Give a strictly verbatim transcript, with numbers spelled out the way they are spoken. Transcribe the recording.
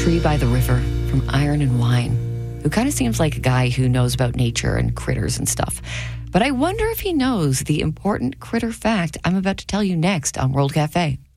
Tree by the River from Iron and Wine, who kind of seems like a guy who knows about nature and critters and stuff. But I wonder if he knows the important critter fact I'm about to tell you next on World Cafe.